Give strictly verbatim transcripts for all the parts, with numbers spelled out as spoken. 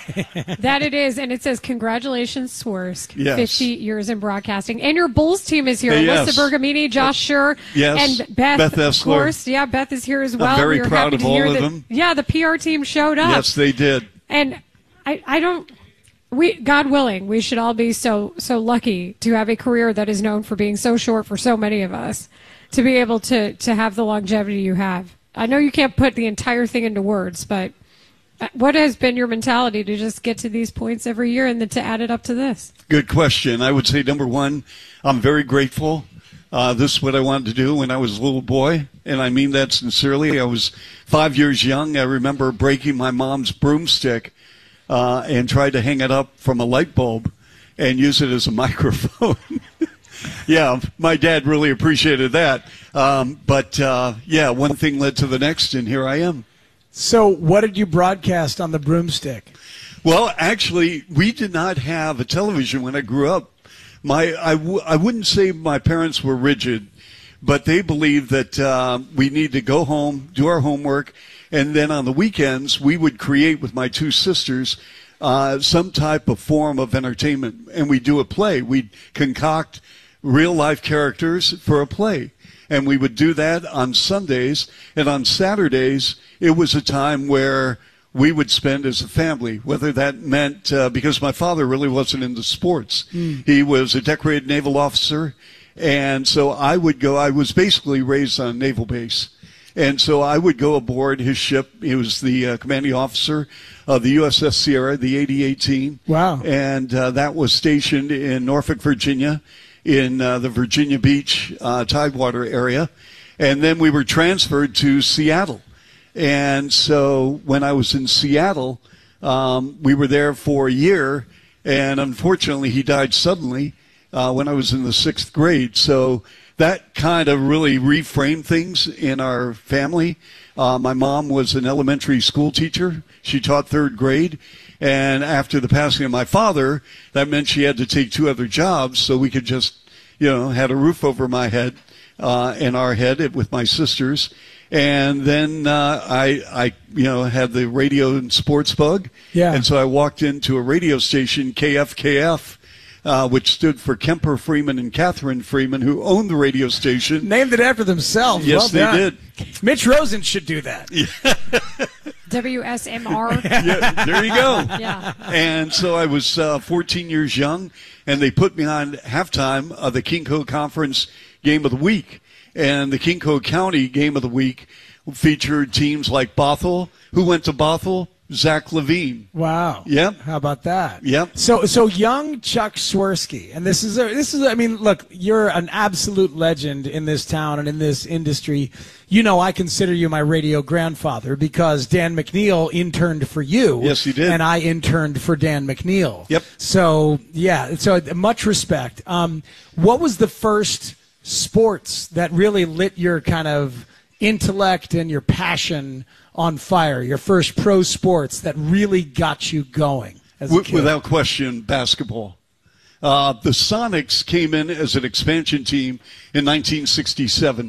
That it is, and it says, congratulations, Swersk. Yes. fifty years in broadcasting. And your Bulls team is here. Hey, yes. Alyssa Bergamini, Josh Schur, yes. and Beth, Beth of Essler. course. Yeah, Beth is here as well. I'm very we were proud happy of to all hear of that, them. Yeah, the P R team showed up. Yes, they did. And I, I don't... We, God willing, we should all be so so lucky to have a career that is known for being so short for so many of us, to be able to, to have the longevity you have. I know you can't put the entire thing into words, but what has been your mentality to just get to these points every year and then to add it up to this? Good question. I would say, number one, I'm very grateful. Uh, this is what I wanted to do when I was a little boy, and I mean that sincerely. I was five years young. I remember breaking my mom's broomstick Uh, and tried to hang it up from a light bulb and use it as a microphone. Yeah, my dad really appreciated that. Um, but, uh, yeah, one thing led to the next, and here I am. So what did you broadcast on the broomstick? Well, actually, we did not have a television when I grew up. My, I, w- I wouldn't say my parents were rigid, but they believed that uh, we need to go home, do our homework, and then on the weekends, we would create with my two sisters uh, some type of form of entertainment. And we'd do a play. We'd concoct real-life characters for a play. And we would do that on Sundays. And on Saturdays, it was a time where we would spend as a family, whether that meant, uh, because my father really wasn't into sports. Mm. He was a decorated naval officer. And so I would go, I was basically raised on a naval base. And so I would go aboard his ship. He was the uh, commanding officer of the U S S Sierra, the eighty eighteen. Wow. And uh, that was stationed in Norfolk, Virginia, in uh, the Virginia Beach uh, Tidewater area. And then we were transferred to Seattle. And so when I was in Seattle, um, we were there for a year. And unfortunately, he died suddenly uh, when I was in the sixth grade. So that kind of really reframed things in our family. Uh, my mom was an elementary school teacher. She taught third grade. And after the passing of my father, that meant she had to take two other jobs so we could just, you know, had a roof over my head uh, and our head with my sisters. And then uh, I, I, you know, had the radio and sports bug. Yeah. And so I walked into a radio station, K F K F, Uh, which stood for Kemper Freeman and Catherine Freeman, who owned the radio station. Named it after themselves. Yes, well they done. did. Mitch Rosen should do that. W S M R. Yeah, there you go. Yeah. And so I was uh, fourteen years young, and they put me on halftime of the Kinko Conference Game of the Week. And the Kinko County Game of the Week featured teams like Bothell. Who went to Bothell? Zach Levine. Wow. Yep. How about that? Yep. So, so young Chuck Swirsky, and this is a, this is. I mean, look, you're an absolute legend in this town and in this industry. You know, I consider you my radio grandfather because Dan McNeil interned for you. Yes, he did. And I interned for Dan McNeil. Yep. So, yeah. So much respect. Um, what was the first sports that really lit your kind of intellect and your passion on fire, your first pro sports that really got you going as a kid? Without question, basketball. Uh, the Sonics came in as an expansion team in nineteen sixty-seven.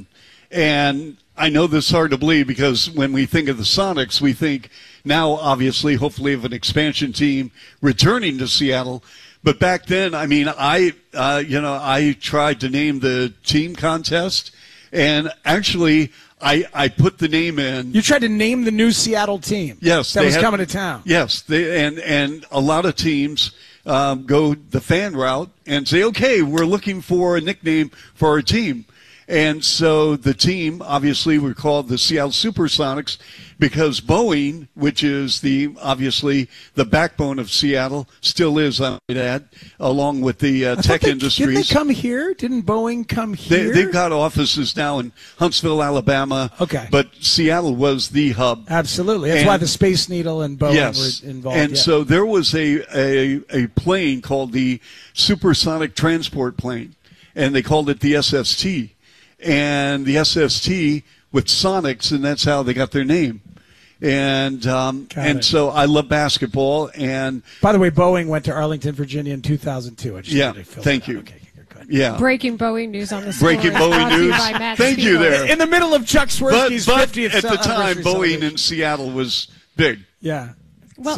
And I know this is hard to believe because when we think of the Sonics, we think now, obviously, hopefully, of an expansion team returning to Seattle. But back then, I mean, I, uh, you know, I tried to name the team contest, and actually, I, I put the name in. You tried to name the new Seattle team. Yes, that was had, coming to town. Yes, they, and and a lot of teams um, go the fan route and say, okay, we're looking for a nickname for our team. And so the team, obviously, were called the Seattle Supersonics because Boeing, which is the obviously the backbone of Seattle, still is, I might add, along with the uh, tech they, industries. Didn't they come here? Didn't Boeing come here? They, they've got offices now in Huntsville, Alabama. Okay. But Seattle was the hub. Absolutely. That's and, why the Space Needle and Boeing yes, were involved. And yeah. so there was a, a, a plane called the Supersonic Transport Plane, and they called it the S S T. And the S S T with Sonics, and that's how they got their name. And um, and it. so I love basketball. And by the way, Boeing went to Arlington, Virginia in two thousand two. I just yeah, to fill thank you. Okay, you're good. Yeah. Breaking Boeing news on the Breaking Boeing news. Thank you there. In the middle of Chuck Swirsky's but, but fiftieth at the time, Boeing celebration. in Seattle was big. Yeah. Well, so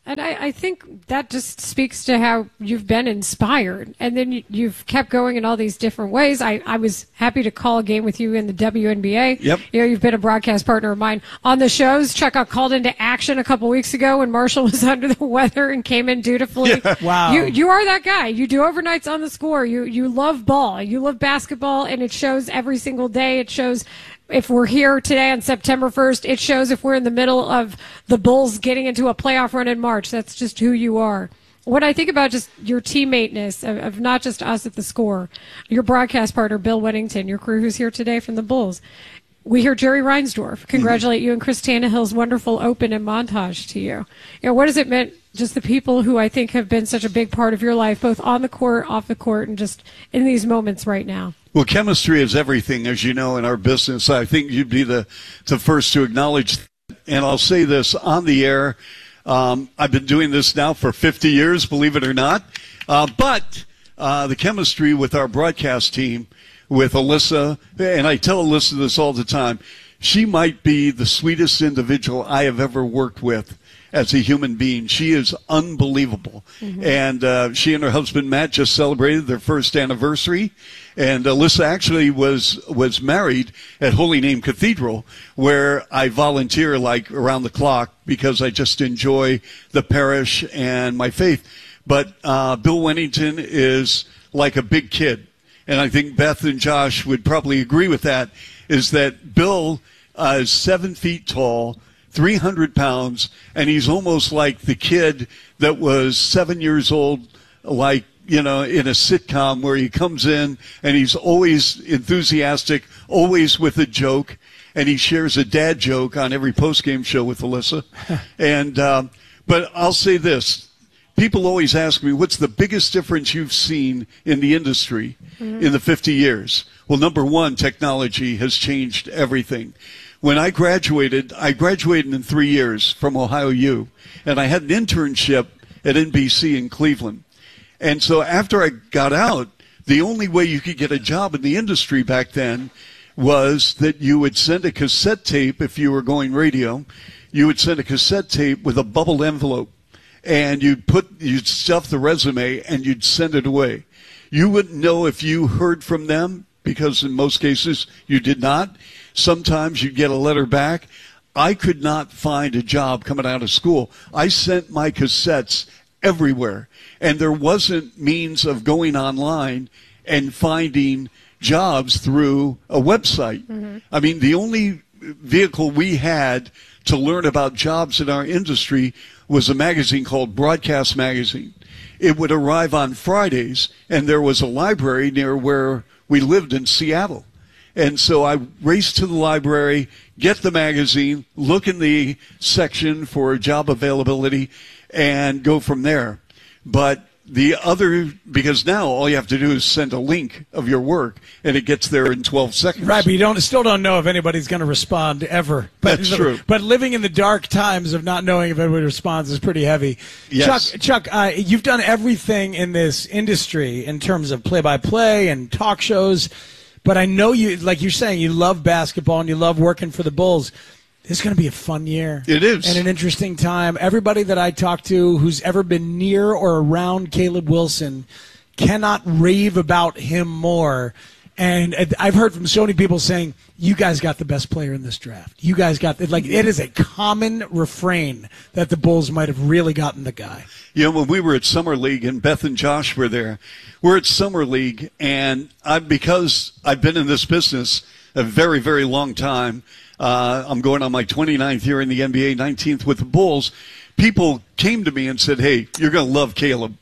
And I, I think that just speaks to how you've been inspired. And then you, you've kept going in all these different ways. I, I was happy to call a game with you in the W N B A. Yep. You know, you've been a broadcast partner of mine on the shows. Chuck got called into action a couple weeks ago when Marshall was under the weather and came in dutifully. Yeah. Wow. You, you are that guy. You do overnights on the score. You, you love ball. You love basketball, and it shows every single day. It shows if we're here today on September first, it shows if we're in the middle of the Bulls getting into a playoff run in March. That's just who you are. When I think about just your teammateness of, of not just us at the score, your broadcast partner, Bill Whittington, your crew who's here today from the Bulls, we hear Jerry Reinsdorf congratulate mm-hmm. you and Chris Tannehill's wonderful open and montage to you. You know, what has it meant, just the people who I think have been such a big part of your life, both on the court, off the court, and just in these moments right now? Well, chemistry is everything, as you know, in our business. I think you'd be the, the first to acknowledge that. And I'll say this on the air. Um, I've been doing this now for fifty years, believe it or not. Uh, but uh, the chemistry with our broadcast team, with Alyssa, and I tell Alyssa this all the time, she might be the sweetest individual I have ever worked with as a human being. She is unbelievable. Mm-hmm. And uh, she and her husband, Matt, just celebrated their first anniversary. And Alyssa actually was was married at Holy Name Cathedral, where I volunteer like around the clock because I just enjoy the parish and my faith. But uh, Bill Whittington is like a big kid. And I think Beth and Josh would probably agree with that, is that Bill uh, is seven feet tall, three hundred pounds, and he's almost like the kid that was seven years old, like, you know, in a sitcom where he comes in and he's always enthusiastic, always with a joke, and he shares a dad joke on every postgame show with Alyssa. and um, but I'll say this. People always ask me, what's the biggest difference you've seen in the industry mm-hmm. in the fifty years? Well, number one, technology has changed everything. When I graduated, I graduated in three years from Ohio U, and I had an internship at N B C in Cleveland. And so after I got out, the only way you could get a job in the industry back then was that you would send a cassette tape if you were going radio. You would send a cassette tape with a bubbled envelope, and you'd put, you'd stuff the resume and you'd send it away. You wouldn't know if you heard from them because in most cases you did not. Sometimes you'd get a letter back. I could not find a job coming out of school. I sent my cassettes everywhere, and there wasn't means of going online and finding jobs through a website. Mm-hmm. I mean, the only vehicle we had to learn about jobs in our industry was a magazine called Broadcast Magazine. It would arrive on Fridays, and there was a library near where we lived in Seattle. And so I raced to the library, get the magazine, look in the section for job availability, and go from there. But the other, because now all you have to do is send a link of your work, and it gets there in twelve seconds. Right, but you don't still don't know if anybody's going to respond ever. But, That's true. But living in the dark times of not knowing if anybody responds is pretty heavy. Yes. Chuck, Chuck, uh, you've done everything in this industry in terms of play-by-play and talk shows. But I know you, like you're saying, you love basketball and you love working for the Bulls. This is going to be a fun year. It is. And an interesting time. Everybody that I talk to who's ever been near or around Caleb Wilson cannot rave about him more. And I've heard from so many people saying, you guys got the best player in this draft. You guys got, the, like, it is a common refrain that the Bulls might have really gotten the guy. You know, when we were at Summer League and Beth and Josh were there, we're at Summer League, and I, because I've been in this business a very, very long time, uh, I'm going on my twenty-ninth year in the N B A, nineteenth with the Bulls, people came to me and said, hey, you're going to love Caleb.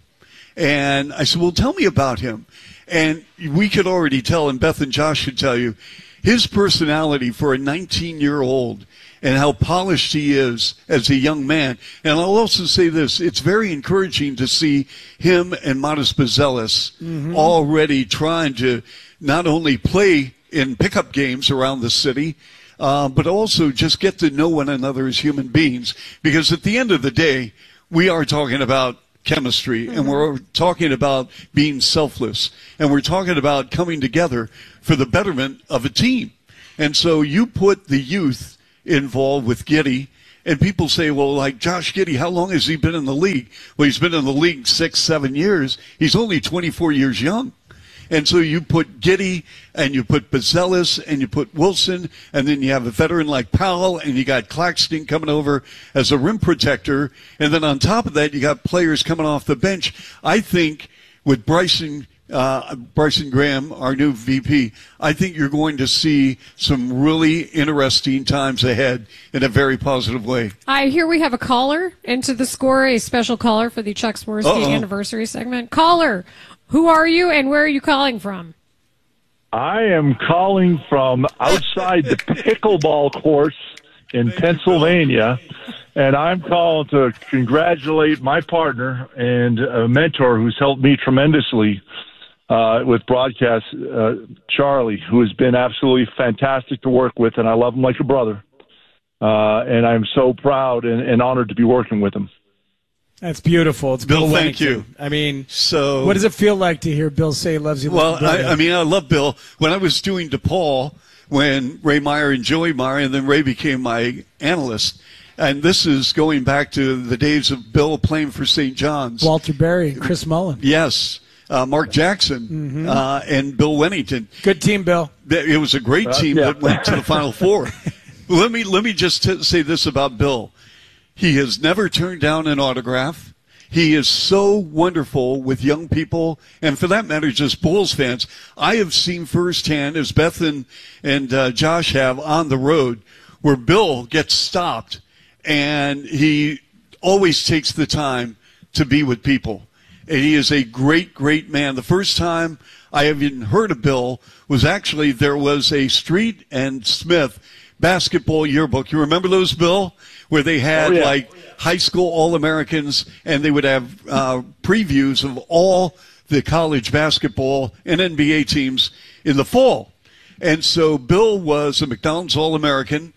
And I said, well, tell me about him. And we could already tell, and Beth and Josh could tell you, his personality for a nineteen-year-old and how polished he is as a young man. And I'll also say this, it's very encouraging to see him and Modest Bazelis mm-hmm. already trying to not only play in pickup games around the city, uh, but also just get to know one another as human beings. Because at the end of the day, we are talking about chemistry, mm-hmm. and we're talking about being selfless, and we're talking about coming together for the betterment of a team. And so you put the youth involved with Giddey And people say, well, like Josh Giddey, how long has he been in the league? Well, he's been in the league six, seven years. He's only twenty-four years young. And so you put Giddey and you put Bazelis and you put Wilson, and then you have a veteran like Powell, and you got Claxton coming over as a rim protector. And then on top of that, you got players coming off the bench. I think with Bryson uh, Bryson Graham, our new V P, I think you're going to see some really interesting times ahead in a very positive way. I hear we have a caller into the score, a special caller for the Chuck Swirsky Uh-oh. anniversary segment. Caller, who are you and where are you calling from? I am calling from outside the pickleball course in Pennsylvania, and I'm calling to congratulate my partner and a mentor who's helped me tremendously uh, with broadcast, uh, Charlie, who has been absolutely fantastic to work with, and I love him like a brother. Uh, and I'm so proud and, and honored to be working with him. That's beautiful. It's Bill, Bill thank Wennington. you. I mean, So, what does it feel like to hear Bill say he loves you? well, like a brother? I, I mean, I love Bill. When I was doing DePaul, when Ray Meyer and Joey Meyer, and then Ray became my analyst, and this is going back to the days of Bill playing for Saint John's. Walter Berry and Chris Mullen. Yes. Uh, Mark Jackson Mm-hmm. uh, and Bill Wennington. Good team, Bill. It was a great team yeah. that went to the Final Four. Let me let me just t- say this about Bill. He has never turned down an autograph. He is so wonderful with young people, and for that matter, just Bulls fans. I have seen firsthand, as Beth and, and uh, Josh have on the road, where Bill gets stopped, and he always takes the time to be with people. And he is a great, great man. The first time I even heard of Bill was actually there was a Street and Smith basketball yearbook. You remember those, Bill? Where they had Oh, yeah. like high school All-Americans, and they would have uh, previews of all the college basketball and N B A teams in the fall. And so Bill was a McDonald's All-American,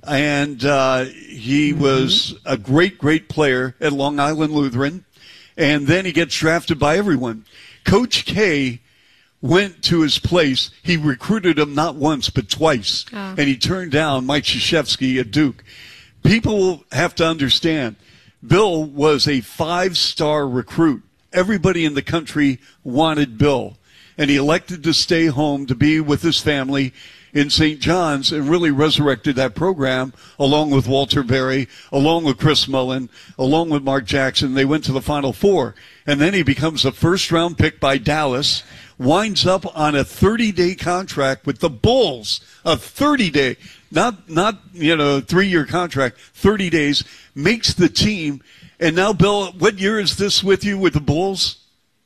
and uh, he Mm-hmm. was a great, great player at Long Island Lutheran. And then he gets drafted by everyone. Coach K went to his place. He recruited him not once, but twice. Oh. And he turned down Mike Krzyzewski at Duke. People have to understand, Bill was a five-star recruit. Everybody in the country wanted Bill. And he elected to stay home to be with his family in Saint John's and really resurrected that program along with Walter Berry, along with Chris Mullen, along with Mark Jackson. They went to the Final Four. And then he becomes a first-round pick by Dallas, winds up on a thirty-day contract with the Bulls, a thirty-day, not, not you know, three-year contract, thirty days, makes the team. And now, Bill, what year is this with you with the Bulls?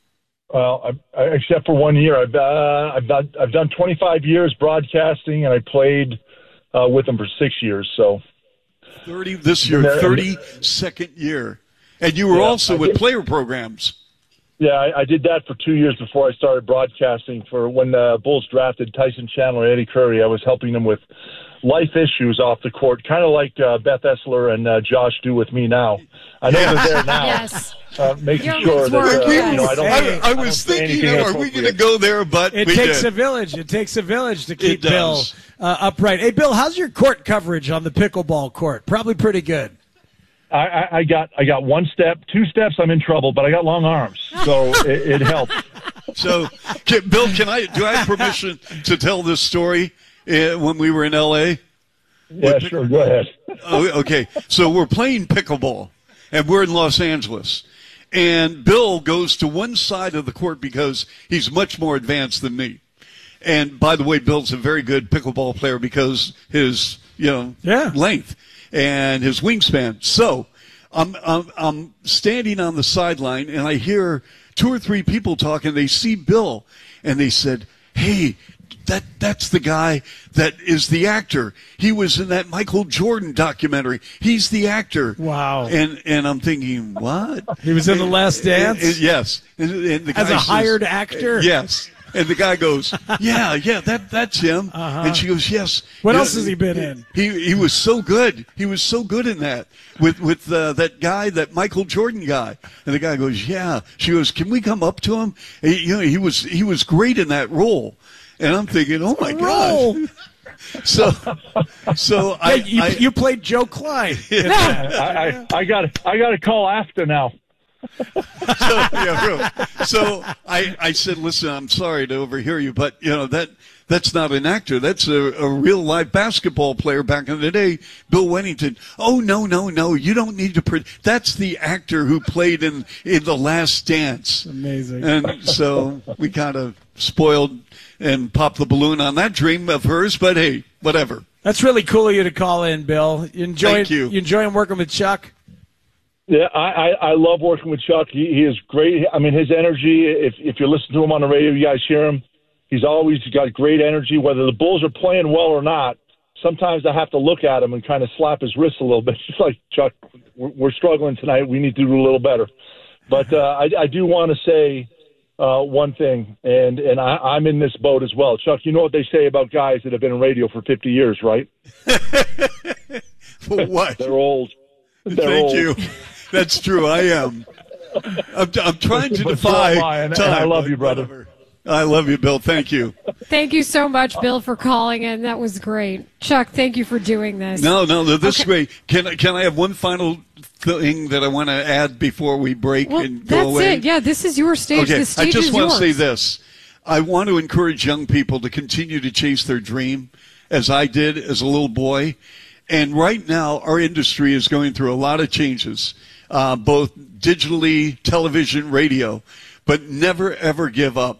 Well, I, I, except for one year, I've uh, I've done I've done twenty-five years broadcasting, and I played uh, with them for six years. So thirty this year, thirty-second year, and you were Yeah, also I with did. player programs. yeah, I, I did that for two years before I started broadcasting. For when the Bulls drafted Tyson Chandler and Eddie Curry, I was helping them with life issues off the court, kind of like uh, Beth Essler and uh, Josh do with me now. I know they're there now. Yes. Uh, making Your sure lips that work, uh, yes. you know I don't. I, I, I don't was say thinking, anything are we going to inappropriate. go there? But It we takes did. a village. It takes a village to keep It Bill does. uh, upright. Hey, Bill, how's your court coverage on the pickleball court? Probably pretty good. I, I, I got I got one step, two steps. I'm in trouble, but I got long arms, so it, it helps. So, can, Bill, can I do I have permission to tell this story uh, when we were in L A? Yeah, sure. Go ahead. Oh, okay. So we're playing pickleball, and we're in Los Angeles. And Bill goes to one side of the court because he's much more advanced than me. And by the way, Bill's a very good pickleball player because his, you know, Yeah. length and his wingspan. So I'm, I'm, I'm standing on the sideline, and I hear two or three people talking. They see Bill, and they said, hey, that that's the guy that is the actor. He was in that Michael Jordan documentary. He's the actor. Wow. And and I'm thinking, what? He was in The Last Dance? And- and- yes. And, and the As guy a says- hired actor? Yes. And the guy goes, yeah, yeah, that that's him. Uh-huh. And she goes, yes. What Yeah, else has he been in? He he was so good. He was so good in that with with uh, that guy, that Michael Jordan guy. And the guy goes, yeah. She goes, can we come up to him? And he, you know, he was he was great in that role. And I'm thinking, oh my Roll. God. So, so Yeah, I, you, I you played Joe Klein. I, I, I got I got to call after now. so, yeah, really. so I, I said, listen, I'm sorry to overhear you, but you know that that's not an actor. That's a, a real live basketball player back in the day, Bill Wennington. Oh no, no, no! You don't need to. Pre- that's the actor who played in in The Last Dance. Amazing. And so we kind of spoiled and popped the balloon on that dream of hers. But hey, whatever. That's really cool of you to call in, Bill. You enjoy Thank you. You enjoying working with Chuck? Yeah, I, I, I love working with Chuck. He, he is great. I mean, his energy, if if you listen to him on the radio, you guys hear him. He's always got great energy, whether the Bulls are playing well or not. Sometimes I have to look at him and kind of slap his wrist a little bit. It's like, Chuck, we're, we're struggling tonight. We need to do a little better. But uh, I, I do want to say uh, one thing, and, and I, I'm in this boat as well. Chuck, you know what they say about guys that have been in radio for fifty years, right? For what? They're old. They're Thank old. you. That's true. I am. I'm, I'm trying to But so defy am I, and- time. and I love but you, brother. whatever. I love you, Bill. Thank you. Thank you so much, Bill, for calling in. That was great. Chuck, thank you for doing this. No, no, no this Okay. way. Can I, can I have one final thing that I want to add before we break Well, and go that's away? it. Yeah, this is your stage. Okay, The stage I just is want yours. to say this. I want to encourage young people to continue to chase their dream, as I did as a little boy. And right now, our industry is going through a lot of changes, uh, both digitally, television, radio, but never, ever give up.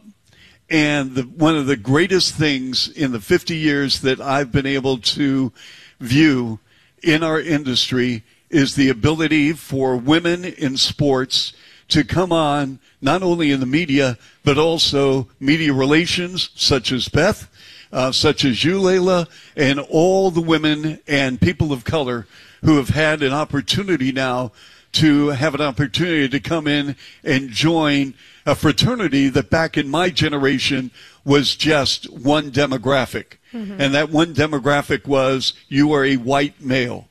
And the, one of the greatest things in the fifty years that I've been able to view in our industry is the ability for women in sports to come on, not only in the media, but also media relations, such as Beth, uh, such as you, Layla, and all the women and people of color who have had an opportunity now to have an opportunity to come in and join a fraternity that back in my generation was just one demographic. Mm-hmm. And that one demographic was you are a white male.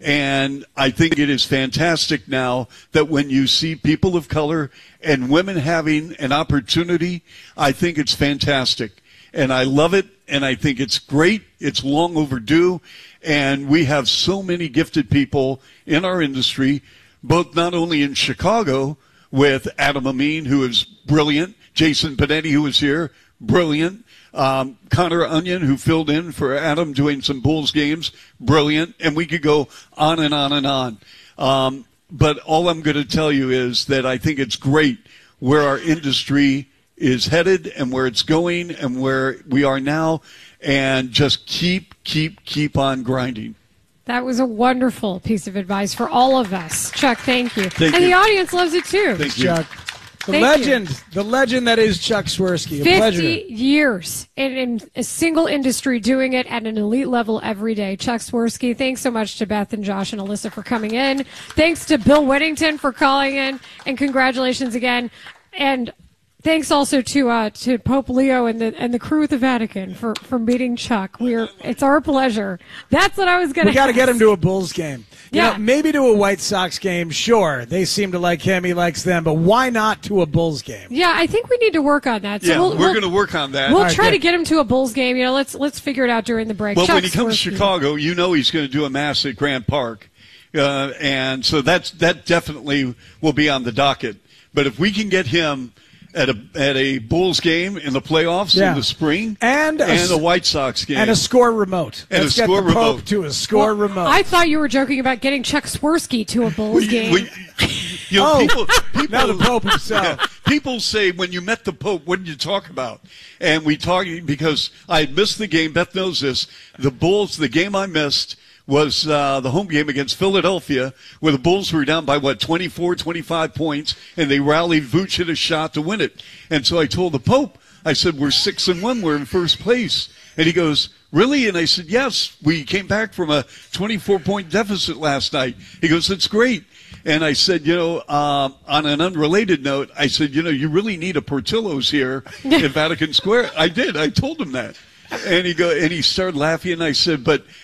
And I think it is fantastic now that when you see people of color and women having an opportunity, I think it's fantastic. And I love it, and I think it's great. It's long overdue. And we have so many gifted people in our industry, both not only in Chicago with Adam Amin, who is brilliant, Jason Panetti, who was here, brilliant, um, Connor Onion, who filled in for Adam doing some Bulls games, brilliant, and we could go on and on and on. Um, but all I'm going to tell you is that I think it's great where our industry is headed and where it's going and where we are now, and just keep, keep, keep on grinding. That was a wonderful piece of advice for all of us. Chuck, thank you. Thank and you. the audience loves it too. Thank you. Chuck. The Thank legend, you. the legend that is Chuck Swirsky. A fifty pleasure. years in, in a single industry, doing it at an elite level every day. Chuck Swirsky, thanks so much to Beth and Josh and Alyssa for coming in. Thanks to Bill Whittington for calling in, and congratulations again. And thanks also to uh, to Pope Leo and the and the crew at the Vatican for, for meeting Chuck. We're it's our pleasure. That's what I was going to. We got to get him to a Bulls game. You Yeah. know, maybe to a White Sox game. Sure, they seem to like him. He likes them. But why not to a Bulls game? Yeah, I think we need to work on that. So Yeah, we'll, we're we'll, going to work on that. We'll All right, try to good. get him to a Bulls game. You know, let's let's figure it out during the break. Well, Chuck when he comes to Swirsky. Chicago, you know he's going to do a mass at Grant Park. Uh, and so that's that definitely will be on the docket. But if we can get him at a at a Bulls game in the playoffs Yeah. in the spring And a and s- a White Sox game. And a score remote. And a Let's score get the Pope remote. to a score Well, remote. I thought you were joking about getting Chuck Swirsky to a Bulls We- game. we- you know, Oh, people, people, now the Pope himself. Yeah, people say, when you met the Pope, what did you talk about? And we talk because I had missed the game. Beth knows this. The Bulls, the game I missed was uh, the home game against Philadelphia, where the Bulls were down by, what, twenty-four, twenty-five points, and they rallied. Vooch hit a shot to win it. And so I told the Pope, I said, we're six and one, we're in first place. And he goes, really? And I said, yes, we came back from a twenty-four point deficit last night. He goes, that's great. And I said, you know, um, on an unrelated note, I said, you know, you really need a Portillo's here in Vatican Square. I did. I told him that. And he go, and he started laughing, and I said, but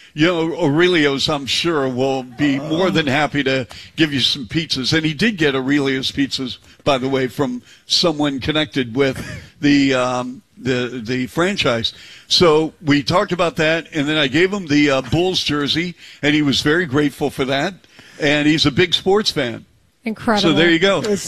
you know, Aurelio's, I'm sure, will be more than happy to give you some pizzas. And he did get Aurelio's pizzas, by the way, from someone connected with the um, the the franchise. So we talked about that, and then I gave him the uh, Bulls jersey, and he was very grateful for that. And he's a big sports fan. Incredible. So there you go. It's